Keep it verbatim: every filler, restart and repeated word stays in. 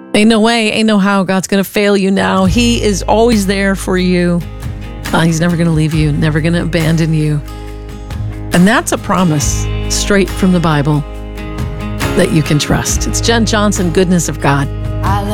Ain't no way, ain't no how God's going to fail you now. He is always there for you. Uh, he's never going to leave you, never going to abandon you. And that's a promise straight from the Bible that you can trust. It's Jen Johnson, Goodness of God.